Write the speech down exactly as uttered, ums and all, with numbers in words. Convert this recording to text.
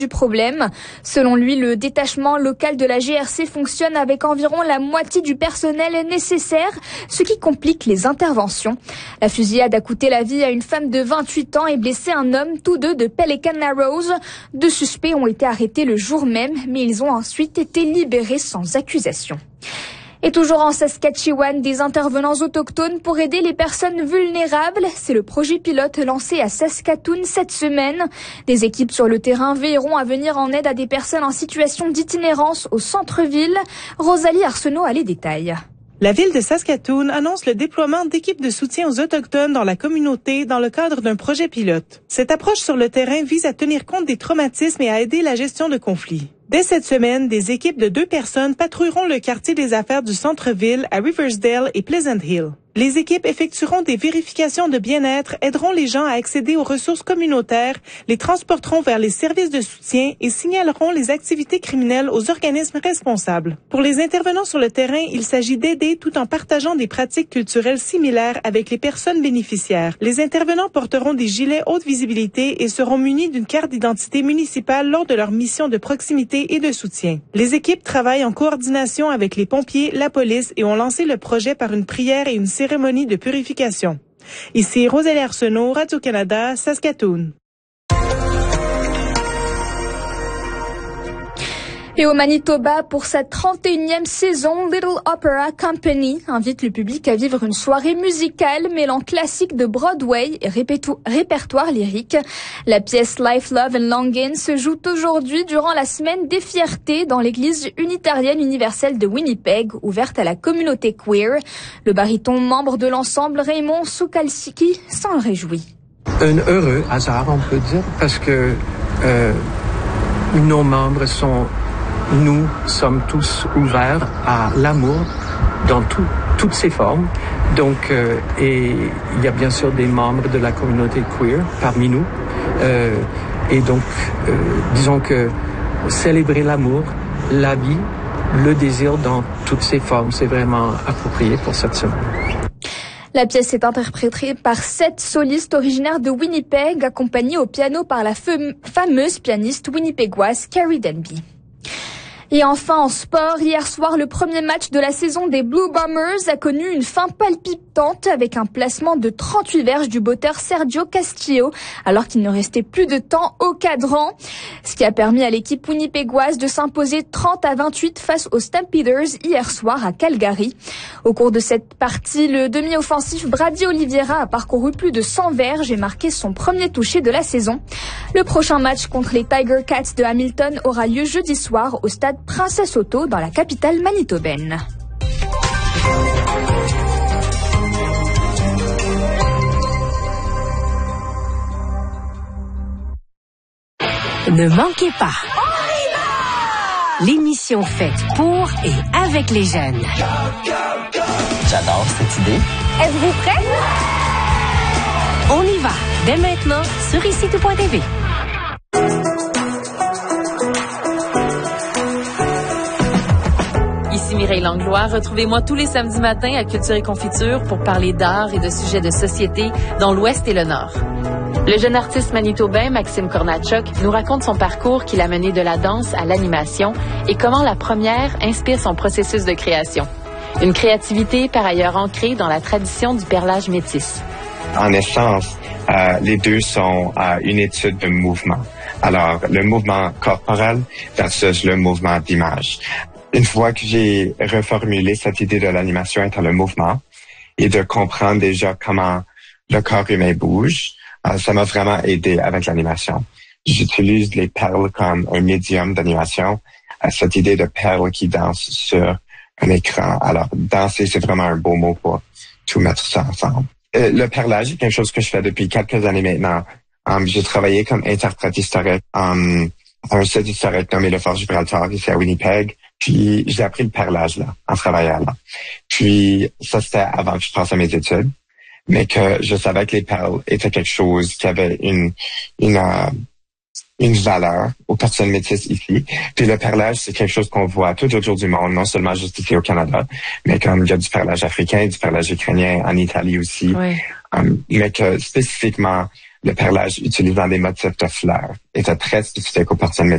du problème. Selon lui, le détachement local de la G R C fonctionne avec environ la moitié du personnel nécessaire, ce qui complique les interventions. La fusillade a coûté la vie à une femme de vingt-huit ans et blessé un homme, tous deux de Pelican Narrows. Deux suspects ont été arrêtés le jour même, mais ils ont ensuite été libérés sans accusation. Et toujours en Saskatchewan, des intervenants autochtones pour aider les personnes vulnérables. C'est le projet pilote lancé à Saskatoon cette semaine. Des équipes sur le terrain veilleront à venir en aide à des personnes en situation d'itinérance au centre-ville. Rosalie Arsenault a les détails. La ville de Saskatoon annonce le déploiement d'équipes de soutien aux Autochtones dans la communauté dans le cadre d'un projet pilote. Cette approche sur le terrain vise à tenir compte des traumatismes et à aider la gestion de conflits. Dès cette semaine, des équipes de deux personnes patrouilleront le quartier des affaires du centre-ville à Riversdale et Pleasant Hill. Les équipes effectueront des vérifications de bien-être, aideront les gens à accéder aux ressources communautaires, les transporteront vers les services de soutien et signaleront les activités criminelles aux organismes responsables. Pour les intervenants sur le terrain, il s'agit d'aider tout en partageant des pratiques culturelles similaires avec les personnes bénéficiaires. Les intervenants porteront des gilets haute visibilité et seront munis d'une carte d'identité municipale lors de leur mission de proximité et de soutien. Les équipes travaillent en coordination avec les pompiers, la police et ont lancé le projet par une prière et une cérémonie de purification. Ici Rosalie Arsenault, Radio-Canada, Saskatoon. Et au Manitoba, pour sa trente et unième saison, Little Opera Company invite le public à vivre une soirée musicale mêlant classiques de Broadway et répertoire lyrique. La pièce Life, Love and Longing se joue aujourd'hui durant la semaine des fiertés dans l'église unitarienne universelle de Winnipeg, ouverte à la communauté queer. Le baryton membre de l'ensemble, Raymond Soukalski, s'en réjouit. Un heureux hasard, on peut dire, parce que euh, nos membres sont... Nous sommes tous ouverts à l'amour dans tout, toutes ses formes. Donc, euh, et il y a bien sûr des membres de la communauté queer parmi nous. Euh, et donc, euh, disons que célébrer l'amour, la vie, le désir dans toutes ses formes, c'est vraiment approprié pour cette semaine. La pièce est interprétée par sept solistes originaires de Winnipeg, accompagnés au piano par la fameuse pianiste winnipégoise Carrie Denby. Et enfin, en sport, hier soir, le premier match de la saison des Blue Bombers a connu une fin palpitante avec un placement de trente-huit verges du botteur Sergio Castillo, alors qu'il ne restait plus de temps au cadran, ce qui a permis à l'équipe winnipégoise de s'imposer trente à vingt-huit face aux Stampeders hier soir à Calgary. Au cours de cette partie, le demi-offensif Brady Oliveira a parcouru plus de cent verges et marqué son premier touché de la saison. Le prochain match contre les Tiger Cats de Hamilton aura lieu jeudi soir au stade Princesse Auto dans la capitale manitobaine. Ne manquez pas l'émission faite pour et avec les jeunes. J'adore cette idée. Êtes-vous prêts? On y va dès maintenant sur ici tout point t v. Ici Mireille Langlois. Retrouvez-moi tous les samedis matins à Culture et Confiture pour parler d'art et de sujets de société dans l'Ouest et le Nord. Le jeune artiste manitobain Maxime Kornatchuk nous raconte son parcours qui l'a mené de la danse à l'animation et comment la première inspire son processus de création. Une créativité par ailleurs ancrée dans la tradition du perlage métis. En essence, euh, les deux sont euh, une étude de mouvement. Alors, le mouvement corporel versus le mouvement d'image. Une fois que j'ai reformulé cette idée de l'animation étant le mouvement et de comprendre déjà comment le corps humain bouge, euh, ça m'a vraiment aidé avec l'animation. J'utilise les perles comme un médium d'animation, euh, cette idée de perles qui dansent sur un écran. Alors, danser, c'est vraiment un beau mot pour tout mettre ça ensemble. Euh, le perlage est quelque chose que je fais depuis quelques années maintenant. Um, j'ai travaillé comme interprète historique um, à un site historique nommé le Fort Gibraltar ici à Winnipeg. Puis, j'ai appris le perlage là, en travaillant là. Puis, ça, c'était avant que je fasse mes études. Mais que je savais que les perles étaient quelque chose qui avait une, une, euh, une valeur aux personnes métisses ici. Puis, le perlage, c'est quelque chose qu'on voit tout autour du monde, non seulement juste ici au Canada, mais comme il y a du perlage africain, du perlage ukrainien, en Italie aussi. Oui. Um, mais que spécifiquement, le perlage utilisant des motifs de fleurs était très spécifique aux personnes métisses.